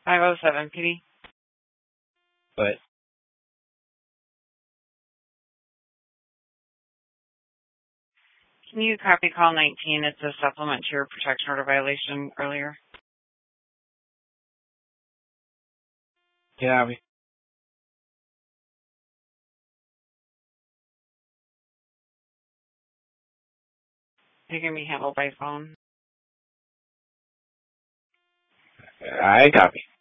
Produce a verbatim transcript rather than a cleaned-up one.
five oh seven, P D. But Can you copy call nineteen? It's a supplement to your protection order violation earlier. yeah, we It can be handled by phone. I copy.